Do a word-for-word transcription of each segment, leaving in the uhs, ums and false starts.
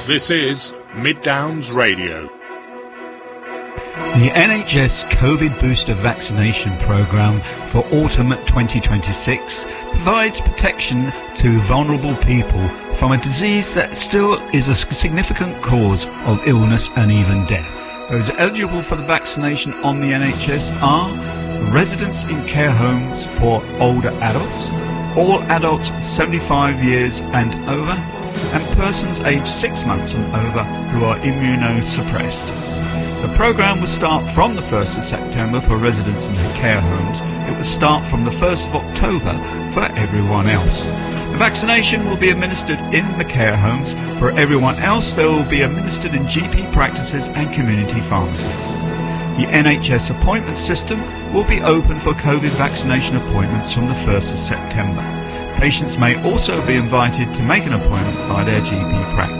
This is Mid Downs Radio. The N H S COVID booster vaccination programme for autumn twenty twenty-six provides protection to vulnerable people from a disease that still is a significant cause of illness and even death. Those eligible for the vaccination on the N H S are residents in care homes for older adults, all adults seventy-five years and over, and persons aged six months and over who are immunosuppressed. The programme will start from the first of September for residents in the care homes. It will start from the first of October for everyone else. The vaccination will be administered in the care homes. For everyone else, they will be administered in G P practices and community pharmacies. The N H S appointment system will be open for COVID vaccination appointments from the first of September. Patients may also be invited to make an appointment by their G P practice.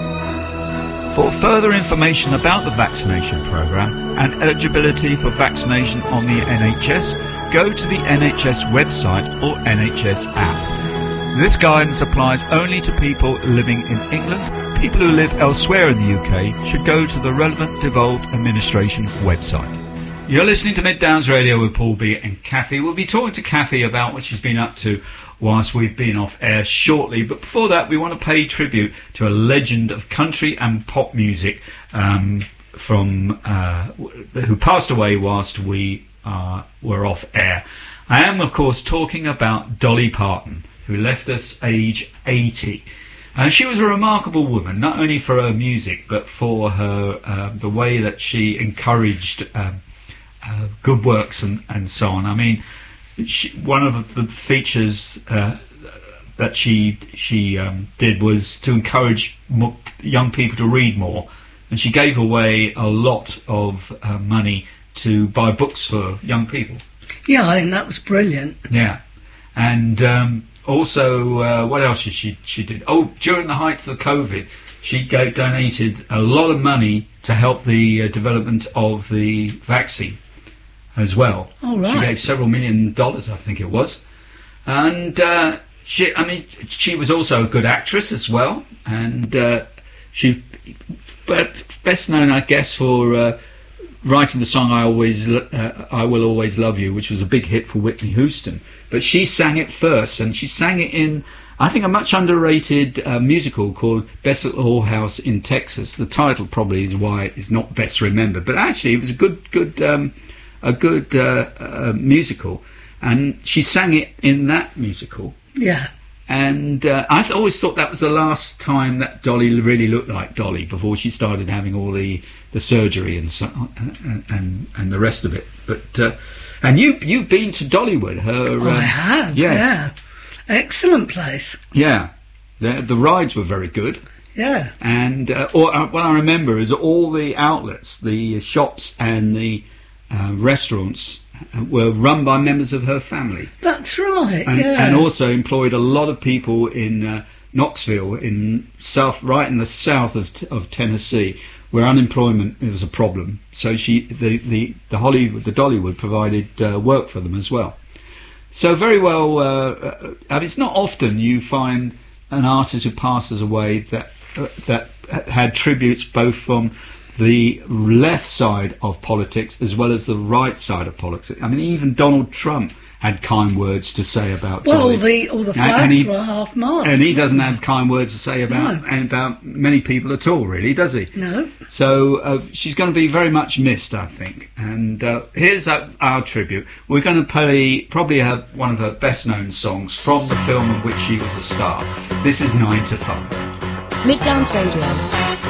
For further information about the vaccination programme and eligibility for vaccination on the N H S, go to the N H S website or N H S app. This guidance applies only to people living in England. People who live elsewhere in the U K should go to the relevant devolved administration website. You're listening to Mid Downs Radio with Paul B and Kathy. We'll be talking to Kathy about what she's been up to whilst we've been off air shortly. But before that, we want to pay tribute to a legend of country and pop music um, from uh, who passed away whilst we uh, were off air. I am, of course, talking about Dolly Parton, who left us age eighty. And she was a remarkable woman, not only for her music, but for her uh, the way that she encouraged um, uh, good works and, and so on. I mean, She, one of the features uh, that she she um, did was to encourage more, young people to read more, and she gave away a lot of uh, money to buy books for young people. Yeah, I think that was brilliant. Yeah, and um, also uh, what else did she she did? Oh, during the height of the COVID, she gave donated a lot of money to help the uh, development of the vaccine as well. Oh, right. She gave several million dollars, I think it was. And uh, she, I mean, she was also a good actress as well. And uh, she, but best known, I guess, for uh, writing the song "I Always, uh, I Will Always Love You," which was a big hit for Whitney Houston. But she sang it first, and she sang it in, I think, a much underrated uh, musical called Best Little Whorehouse in Texas. The title probably is why it is not best remembered. But actually, it was a good, good. Um, a good uh, uh, musical, and she sang it in that musical. Yeah. And uh, I th- always thought that was the last time that Dolly really looked like Dolly, before she started having all the, the surgery and, so, and and and the rest of it. But uh, and you you've been to Dollywood, her? Uh, I have. Yes. Yeah. Excellent place. Yeah. The the rides were very good. Yeah. And uh, or, uh, what I remember is all the outlets, the shops, and the Uh, restaurants were run by members of her family. That's right, and, yeah. And also employed a lot of people in uh, Knoxville, in south, right in the south of of Tennessee, where unemployment was a problem. So she, the the the Hollywood, the Dollywood provided uh, work for them as well. So very well. Uh, I mean, it's not often you find an artist who passes away that uh, that had tributes both from the left side of politics as well as the right side of politics. I mean, even Donald Trump had kind words to say about well, Dolly. all the all the flags and he, were half-mast. And he doesn't have kind words to say about no. and about many people at all, really, does he? No. So uh, she's going to be very much missed, I think. And uh, here's our, our tribute. We're going to play probably her, one of her best-known songs from the film in which she was a star. This is nine to five. Mid Downs Radio.